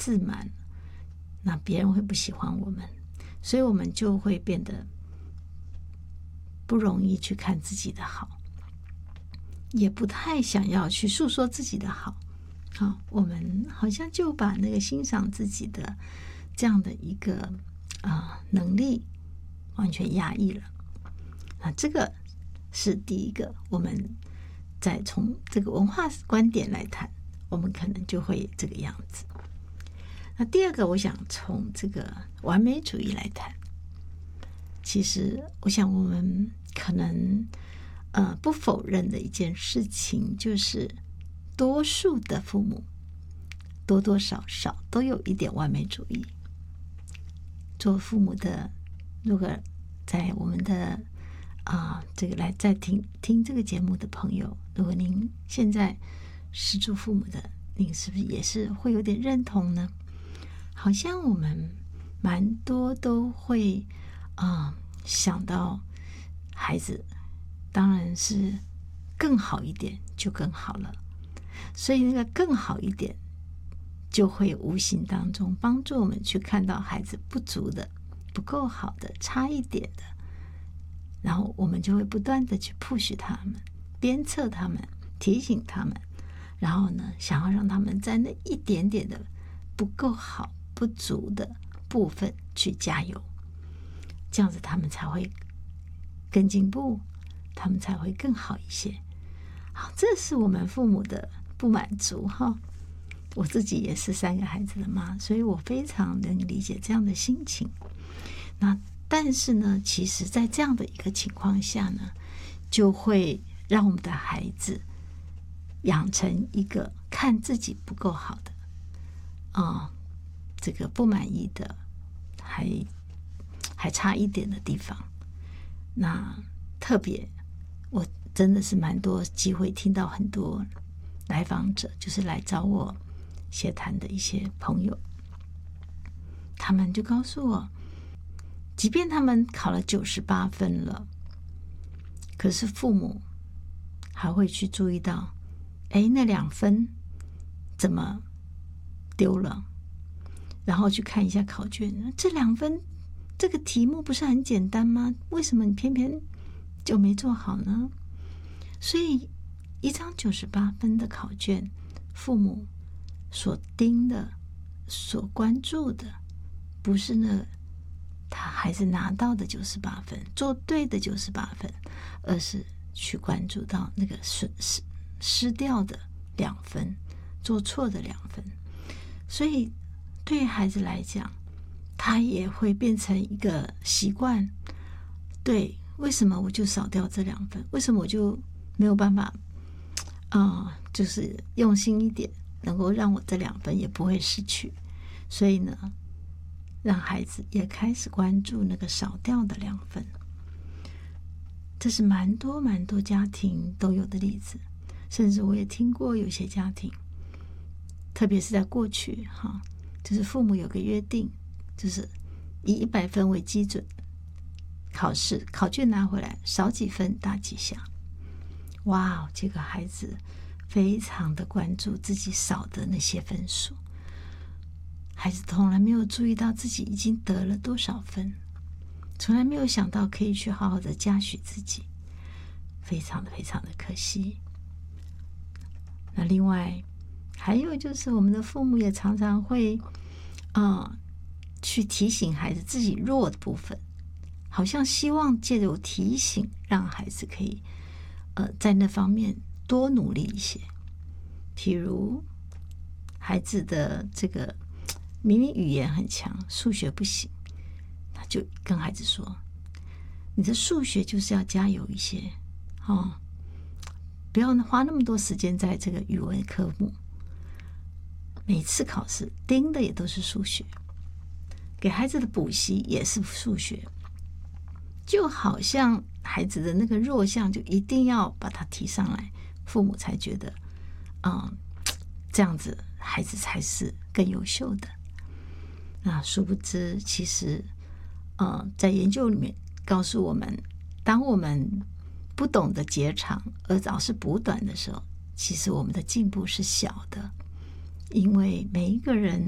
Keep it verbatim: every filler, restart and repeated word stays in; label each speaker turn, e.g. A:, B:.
A: 自满，那别人会不喜欢我们，所以我们就会变得不容易去看自己的好，也不太想要去诉说自己的好。好，我们好像就把那个欣赏自己的这样的一个啊、呃、能力完全压抑了。那这个是第一个，我们再从这个文化观点来谈，我们可能就会这个样子。那第二个，我想从这个完美主义来谈。其实，我想我们可能呃不否认的一件事情，就是多数的父母多多少少都有一点完美主义。做父母的，如果在我们的啊、呃、这个来在听听这个节目的朋友，如果您现在是做父母的，您是不是也是会有点认同呢？好像我们蛮多都会啊、呃、想到孩子当然是更好一点就更好了，所以那个更好一点就会无形当中帮助我们去看到孩子不足的、不够好的、差一点的，然后我们就会不断的去 push 他们，鞭策他们，提醒他们，然后呢，想要让他们在那一点点的不够好、不足的部分去加油，这样子他们才会更进步，他们才会更好一些。好，这是我们父母的不满足哈。我自己也是三个孩子的妈，所以我非常能理解这样的心情。那但是呢，其实在这样的一个情况下呢，就会让我们的孩子养成一个看自己不够好的啊、呃，这个不满意的，还还差一点的地方。那特别，我真的是蛮多机会听到很多来访者，就是来找我协谈的一些朋友，他们就告诉我，即便他们考了九十八分了，可是父母还会去注意到，哎，那两分怎么丢了？然后去看一下考卷，这两分这个题目不是很简单吗？为什么你偏偏就没做好呢？所以一张九十八分的考卷，父母所盯的、所关注的，不是那他孩子拿到的九十八分，做对的九十八分，而是去关注到那个损失失掉的两分，做错的两分。所以对孩子来讲，他也会变成一个习惯。对，为什么我就少掉这两分？为什么我就没有办法啊、呃，就是用心一点，能够让我这两分也不会失去？所以呢，让孩子也开始关注那个少掉的两分。这是蛮多蛮多家庭都有的例子，甚至我也听过有些家庭，特别是在过去哈，就是父母有个约定，就是以一百分为基准，考试考卷拿回来少几分打几下。哇，这个孩子非常的关注自己少的那些分数，孩子从来没有注意到自己已经得了多少分，从来没有想到可以去好好的嘉许自己，非常的非常的可惜。那另外还有就是我们的父母也常常会啊、呃、去提醒孩子自己弱的部分，好像希望借由提醒让孩子可以呃在那方面多努力一些。譬如孩子的这个明明语言很强，数学不行，他就跟孩子说，你的数学就是要加油一些哦，不要花那么多时间在这个语文科目，每次考试盯的也都是数学，给孩子的补习也是数学，就好像孩子的那个弱项就一定要把它提上来，父母才觉得嗯，这样子孩子才是更优秀的。那殊不知其实呃，在研究里面告诉我们，当我们不懂得截长而老是补短的时候，其实我们的进步是小的，因为每一个人